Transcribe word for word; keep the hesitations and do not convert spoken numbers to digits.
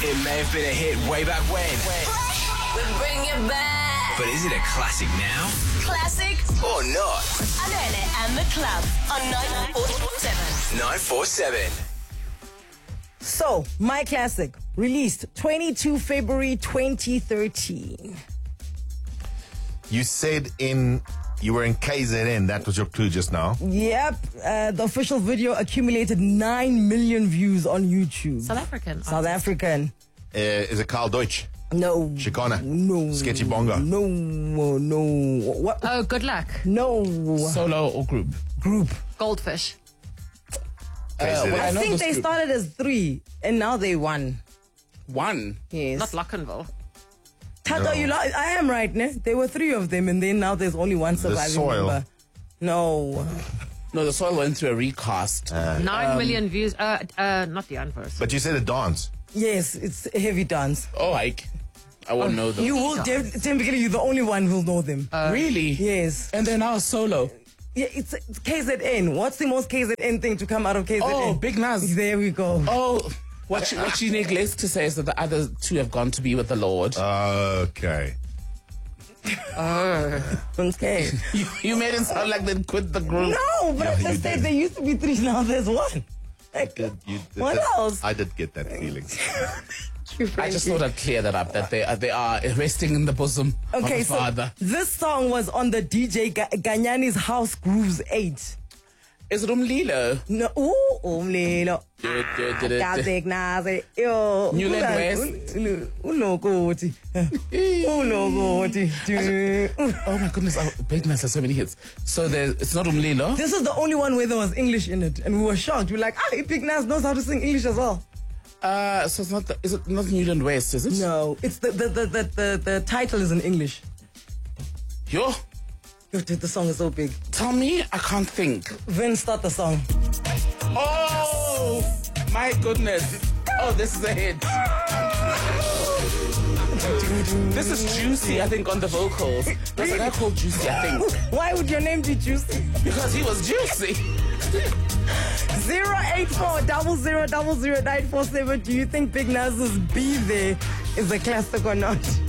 It may have been a hit way back when. We bring it back. But is it a classic now? Classic Or not? Anele and the Club on nine four seven. nine four seven. So, my classic, released twenty-second of February twenty thirteen. You said in you were in K Z N. That was your clue just now. Yep, uh, the official video accumulated nine million views on YouTube. South African. South African. Uh, is it Carl Deutsch? No. Shikana? No. Sketchy Bongo? No, no. What? Oh, good luck. No. Solo or group? Group. Goldfish. K Z N. well, I, I know think this they group. started as three, and now they won. One. Yes. Not Lockenville. Tato, No. you lo- I am right, ne? There were three of them, and then now there's only one surviving Soil. member. No. No, the Soil went through a recast. Nine million views. Uh, uh, not the Unverse. But you said a dance. Yes, it's a heavy dance. oh, Ike. I won't know them. You will, def- typically, you're the only one who'll know them. really? Yes. And they're now solo. Yeah, it's, it's K Z N. What's the most K Z N thing to come out of K Z N? Oh, Big Nas. There we go. Oh, what she, what she neglects to say is that the other two have gone to be with the Lord. Okay. Okay. you, you made it sound like they quit the group. No, but Yeah, I you just said did. there used to be three, now there's one. Like, Did you, did what that- else? I did get that feeling. I just thought I'd clear that up, that they are, they are resting in the bosom Okay, of the so Father. this song was on the D J Ga- Ganyani's House Grooves eight. Is it Umlilo? No, ooh, umlilo. Kazek naze, yo. Newland ula- West. ul- Ulokoti. Ulokoti. Oh my goodness, oh, Big Nas has so many hits. So there, it's not Umlilo? This is the only one where there was English in it, and we were shocked. We were like, ah, Big Nas knows how to sing English as well. Uh, so it's not, the, is it not Newland West, is it? No, it's the the the the the, the title is in English. Yo, Yo, dude, the song is so big. tell me, I can't think. Vin, start the song. Oh, my goodness. Oh, this is a hit. This is Juicy, I think, on the vocals. There's a guy called Juicy, I think. Why would your name be Juicy? Because he was juicy. Zero eight four double zero double zero nine four seven. Do you think Big Nas's "Be There" is a classic or not?